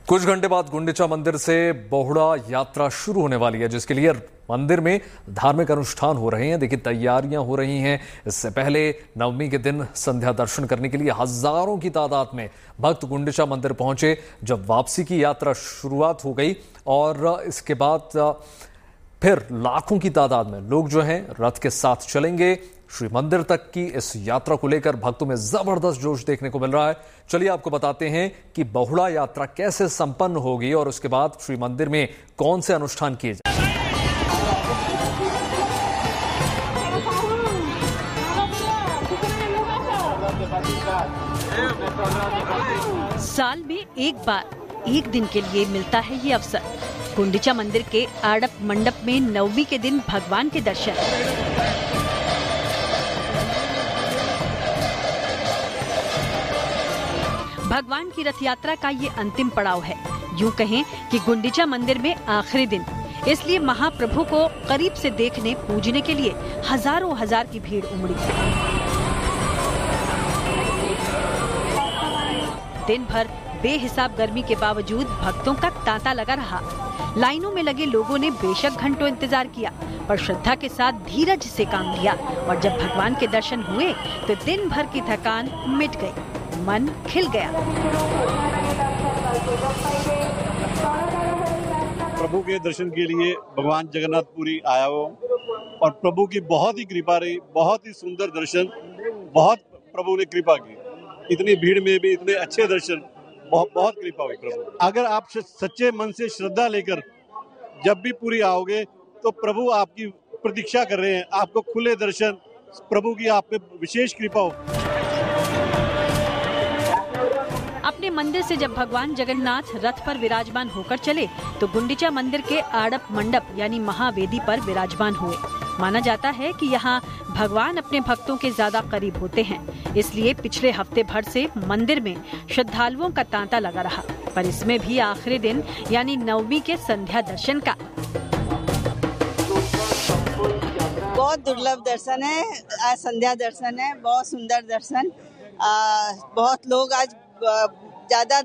कुछ घंटे बाद गुंडीचा मंदिर से बोहड़ा यात्रा शुरू होने वाली है, जिसके लिए मंदिर में धार्मिक अनुष्ठान हो रहे हैं। देखिए, तैयारियां हो रही हैं। इससे पहले नवमी के दिन संध्या दर्शन करने के लिए हजारों की तादाद में भक्त गुंडीचा मंदिर पहुंचे। जब वापसी की यात्रा शुरुआत हो गई और इसके बाद फिर लाखों की तादाद में लोग जो हैं रथ के साथ चलेंगे। श्री मंदिर तक की इस यात्रा को लेकर भक्तों में जबरदस्त जोश देखने को मिल रहा है। चलिए आपको बताते हैं कि बोहड़ा यात्रा कैसे संपन्न होगी और उसके बाद श्री मंदिर में कौन से अनुष्ठान किए जाएंगे। साल में एक बार एक दिन के लिए मिलता है ये अवसर। गुंडीचा मंदिर के आड़प मंडप में नवमी के दिन भगवान के दर्शन। भगवान की रथ यात्रा का ये अंतिम पड़ाव है। यूं कहें कि गुंडीचा मंदिर में आखिरी दिन, इसलिए महाप्रभु को करीब से देखने पूजने के लिए हजारों हजार की भीड़ उमड़ी। दिन भर बेहिसाब गर्मी के बावजूद भक्तों का तांता लगा रहा। लाइनों में लगे लोगों ने बेशक घंटों इंतजार किया, पर श्रद्धा के साथ धीरज से काम लिया। और जब भगवान के दर्शन हुए तो दिन भर की थकान मिट गई, मन खिल गया। प्रभु के दर्शन के लिए भगवान जगन्नाथपुरी आया हो और प्रभु की बहुत ही कृपा रही, बहुत ही सुंदर दर्शन, बहुत प्रभु ने कृपा की। इतनी भीड़ में भी इतने अच्छे दर्शन, बहुत कृपा हुई प्रभु। अगर आप सच्चे मन से श्रद्धा लेकर जब भी पूरी आओगे तो प्रभु आपकी प्रतीक्षा कर रहे हैं। आपको खुले दर्शन, प्रभु की आप पे विशेष कृपा हो। अपने मंदिर से जब भगवान जगन्नाथ रथ पर विराजमान होकर चले तो गुंडीचा मंदिर के आड़प मंडप यानी महावेदी पर विराजमान हुए। माना जाता है कि यहाँ भगवान अपने भक्तों के ज्यादा करीब होते हैं, इसलिए पिछले हफ्ते भर से मंदिर में श्रद्धालुओं का तांता लगा रहा। पर इसमें भी आखिरी दिन यानी नवमी के संध्या दर्शन का बहुत दुर्लभ दर्शन है। आज संध्या दर्शन है, बहुत सुंदर दर्शन। बहुत लोग आज ज्यादा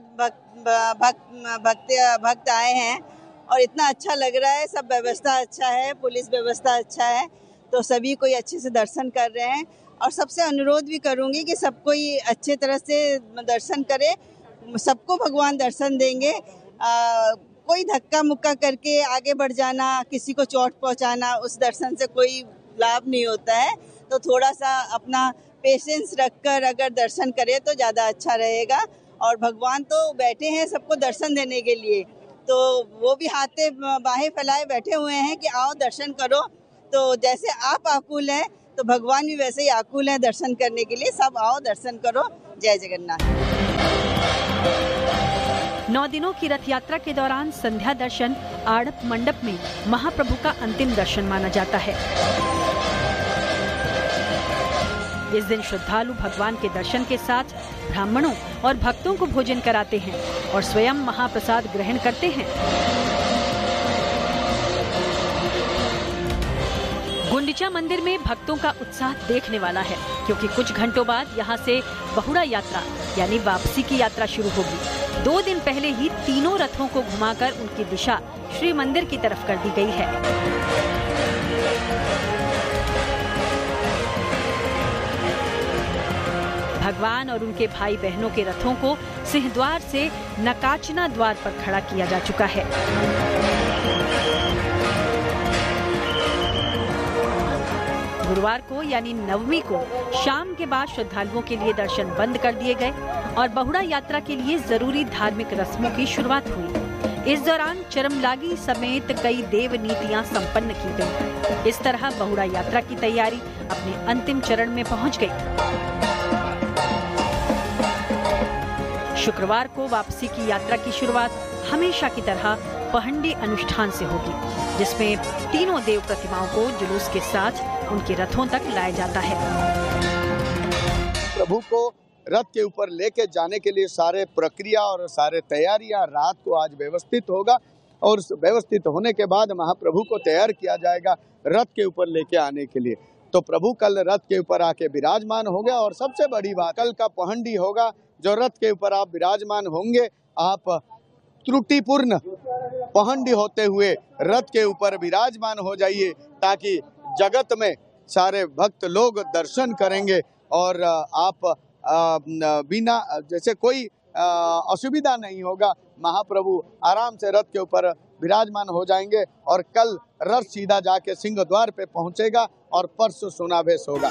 भक्त आए हैं और इतना अच्छा लग रहा है। सब व्यवस्था अच्छा है, पुलिस व्यवस्था अच्छा है, तो सभी कोई अच्छे से दर्शन कर रहे हैं। और सबसे अनुरोध भी करूंगी कि सब कोई अच्छे तरह से दर्शन करे, सबको भगवान दर्शन देंगे। कोई धक्का मुक्का करके आगे बढ़ जाना, किसी को चोट पहुंचाना, उस दर्शन से कोई लाभ नहीं होता है। तो थोड़ा सा अपना पेशेंस रखकर अगर दर्शन करे तो ज़्यादा अच्छा रहेगा। और भगवान तो बैठे हैं सबको दर्शन देने के लिए, तो वो भी हाथे बाहें फैलाए बैठे हुए हैं कि आओ दर्शन करो। तो जैसे आप आकुल हैं तो भगवान भी वैसे ही आकुल हैं दर्शन करने के लिए। सब आओ दर्शन करो। जय जगन्नाथ। 9 दिनों की रथ यात्रा के दौरान संध्या दर्शन आड़प मंडप में महाप्रभु का अंतिम दर्शन माना जाता है। इस दिन श्रद्धालु भगवान के दर्शन के साथ ब्राह्मणों और भक्तों को भोजन कराते हैं और स्वयं महाप्रसाद ग्रहण करते हैं। गुंडीचा मंदिर में भक्तों का उत्साह देखने वाला है, क्योंकि कुछ घंटों बाद यहाँ से बोहड़ा यात्रा यानी वापसी की यात्रा शुरू होगी। 2 दिन पहले ही तीनों रथों को घुमाकर उनकी दिशा श्री मंदिर की तरफ कर दी गई है। भगवान और उनके भाई बहनों के रथों को सिंहद्वार से नकाचना द्वार पर खड़ा किया जा चुका है। गुरुवार को यानी नवमी को शाम के बाद श्रद्धालुओं के लिए दर्शन बंद कर दिए गए और बोहड़ा यात्रा के लिए जरूरी धार्मिक रस्मों की शुरुआत हुई। इस दौरान चरमलागी समेत कई देव नीतियां संपन्न की गयी। इस तरह बोहड़ा यात्रा की तैयारी अपने अंतिम चरण में पहुंच गई। शुक्रवार को वापसी की यात्रा की शुरुआत हमेशा की तरह पहंडी अनुष्ठान से होगी, जिसमें तीनों देव प्रतिमाओं को जुलूस के साथ उनके रथों तक लाया जाता है। प्रभु को रथ के ऊपर लेके जाने के लिए सारे प्रक्रिया और सारे तैयारियां रात को आज व्यवस्थित होगा और व्यवस्थित होने के बाद महाप्रभु को तैयार किया जाएगा रथ के ऊपर लेके आने के लिए। तो प्रभु कल रथ के ऊपर आके विराजमान हो गया। और सबसे बड़ी बात, कल का पहंडी होगा जो रथ के ऊपर आप विराजमान होंगे। आप त्रुटिपूर्ण पहंडी होते हुए रथ के ऊपर विराजमान हो जाइए, ताकि जगत में सारे भक्त लोग दर्शन करेंगे और आप बिना जैसे कोई असुविधा नहीं होगा। महाप्रभु आराम से रथ के ऊपर विराजमान हो जाएंगे और कल रथ सीधा जाके सिंह द्वार पे पहुंचेगा और परसों सोनावेश होगा।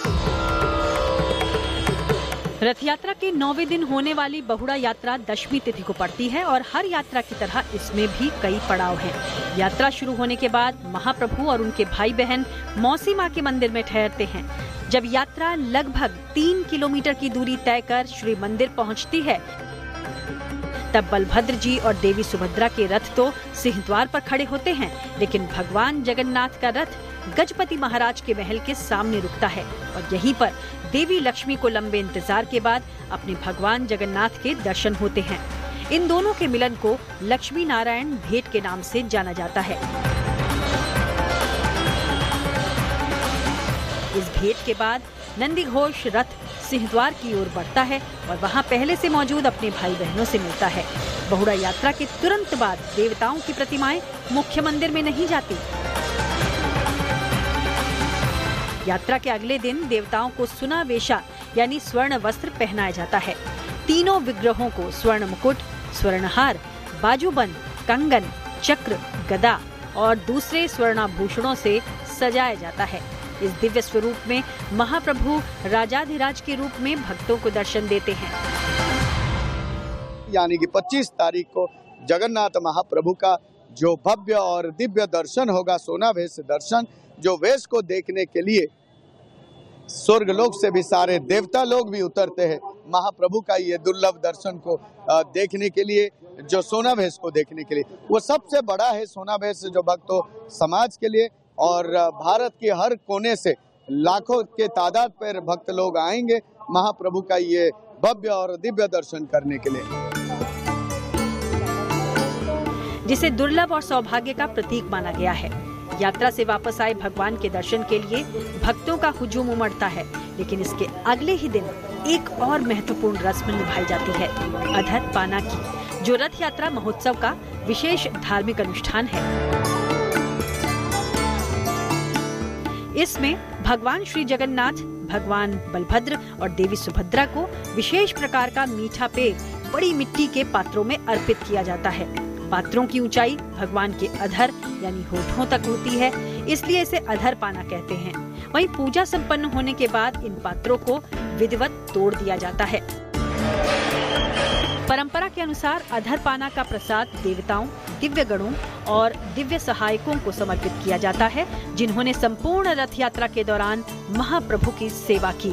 रथ यात्रा के 9वें दिन होने वाली बहुड़ा यात्रा दशमी तिथि को पड़ती है और हर यात्रा की तरह इसमें भी कई पड़ाव हैं। यात्रा शुरू होने के बाद महाप्रभु और उनके भाई बहन मौसी माँ के मंदिर में ठहरते हैं। जब यात्रा लगभग 3 किलोमीटर की दूरी तय कर श्री मंदिर पहुँचती है, तब बलभद्र जी और देवी सुभद्रा के रथ तो सिंहद्वार पर खड़े होते हैं, लेकिन भगवान जगन्नाथ का रथ गजपति महाराज के महल के सामने रुकता है और यहीं पर देवी लक्ष्मी को लंबे इंतजार के बाद अपने भगवान जगन्नाथ के दर्शन होते हैं। इन दोनों के मिलन को लक्ष्मी नारायण भेंट के नाम से जाना जाता है। इस भेंट के बाद नंदी घोष रथ सिंहद्वार की ओर बढ़ता है और वहां पहले से मौजूद अपने भाई बहनों से मिलता है। बहुड़ा यात्रा के तुरंत बाद देवताओं की प्रतिमाएं मुख्य मंदिर में नहीं जाती। यात्रा के अगले दिन देवताओं को सुनावेशा यानी स्वर्ण वस्त्र पहनाया जाता है। तीनों विग्रहों को स्वर्ण मुकुट, स्वर्णहार, बाजूबंद, कंगन, चक्र, गदा और दूसरे स्वर्णाभूषणों से सजाया जाता है। इस दिव्य स्वरूप में महाप्रभु राजाधिराज के रूप में भक्तों को दर्शन देते हैं। यानी कि 25 तारीख को जगन्नाथ महाप्रभु का जो भव्य और दिव्य दर्शन होगा, सोनावेश दर्शन, जो वेश को देखने के लिए स्वर्ग लोक से भी सारे देवता लोग भी उतरते हैं महाप्रभु का ये दुर्लभ दर्शन को देखने के लिए, जो सोनावेश को देखने के लिए। वो सबसे बड़ा है सोनावेश जो भक्तों समाज के लिए, और भारत के हर कोने से लाखों के तादाद पर भक्त लोग आएंगे महाप्रभु का ये भव्य और दिव्य दर्शन करने के लिए, जिसे दुर्लभ और सौभाग्य का प्रतीक माना गया है। यात्रा से वापस आए भगवान के दर्शन के लिए भक्तों का हुजूम उमड़ता है, लेकिन इसके अगले ही दिन एक और महत्वपूर्ण रस्म निभाई जाती है, अधर पाना की, जो रथ यात्रा महोत्सव का विशेष धार्मिक अनुष्ठान है। इसमें भगवान श्री जगन्नाथ, भगवान बलभद्र और देवी सुभद्रा को विशेष प्रकार का मीठा पेय बड़ी मिट्टी के पात्रों में अर्पित किया जाता है। पात्रों की ऊंचाई भगवान के अधर यानी होठों तक होती है, इसलिए इसे अधर पाना कहते हैं। वहीं पूजा संपन्न होने के बाद इन पात्रों को विधिवत तोड़ दिया जाता है। परंपरा के अनुसार अधर पाना का प्रसाद देवताओं, दिव्य गणों और दिव्य सहायकों को समर्पित किया जाता है, जिन्होंने संपूर्ण रथ यात्रा के दौरान महाप्रभु की सेवा की।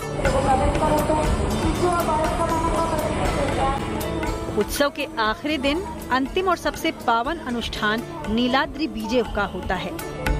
उत्सव के आखिरी दिन अंतिम और सबसे पावन अनुष्ठान नीलाद्रि बीजे का होता है,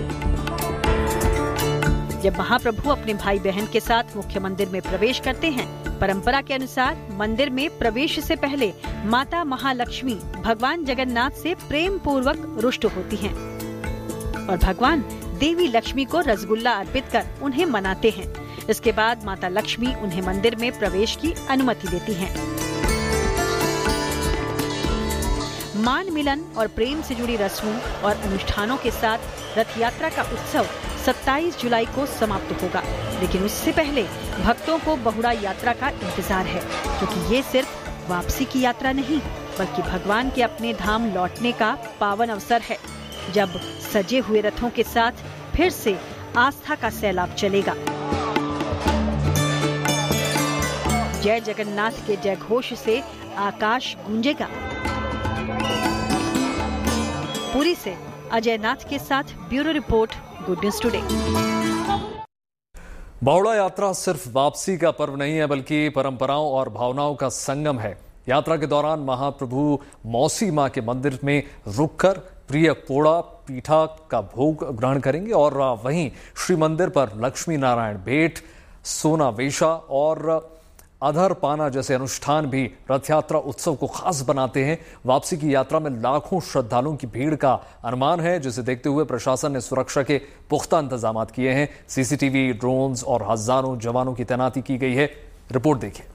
जब महाप्रभु अपने भाई बहन के साथ मुख्य मंदिर में प्रवेश करते हैं। परंपरा के अनुसार मंदिर में प्रवेश से पहले माता महालक्ष्मी भगवान जगन्नाथ से प्रेम पूर्वक रुष्ट होती हैं और भगवान देवी लक्ष्मी को रसगुल्ला अर्पित कर उन्हें मनाते हैं। इसके बाद माता लक्ष्मी उन्हें मंदिर में प्रवेश की अनुमति देती हैं। मान मिलन और प्रेम से जुड़ी रस्मों और अनुष्ठानों के साथ रथ यात्रा का उत्सव 27 जुलाई को समाप्त होगा, लेकिन उससे पहले भक्तों को बहुड़ा यात्रा का इंतजार है, क्योंकि ये सिर्फ वापसी की यात्रा नहीं, बल्कि भगवान के अपने धाम लौटने का पावन अवसर है, जब सजे हुए रथों के साथ फिर से आस्था का सैलाब चलेगा। जय जगन्नाथ के जय घोष से आकाश गूंजेगा। पुरी से अजय नाथ के साथ bureau report, good news today. Bahuda यात्रा सिर्फ वापसी का पर्व नहीं है, बल्कि परंपराओं और भावनाओं का संगम है। यात्रा के दौरान महाप्रभु मौसी मां के मंदिर में रुककर प्रिय पोड़ा पीठा का भोग ग्रहण करेंगे और वहीं श्री मंदिर पर लक्ष्मी नारायण भेंट, सोनावेशा और अधर पाना जैसे अनुष्ठान भी रथ यात्रा उत्सव को खास बनाते हैं। वापसी की यात्रा में लाखों श्रद्धालुओं की भीड़ का अनुमान है, जिसे देखते हुए प्रशासन ने सुरक्षा के पुख्ता इंतजाम किए हैं। सीसीटीवी, ड्रोन्स और हजारों जवानों की तैनाती की गई है। रिपोर्ट देखिए।